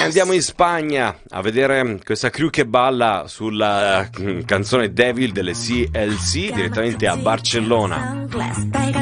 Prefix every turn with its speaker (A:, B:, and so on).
A: Andiamo in Spagna a vedere questa crew che balla sulla canzone Devil delle CLC direttamente a Barcellona.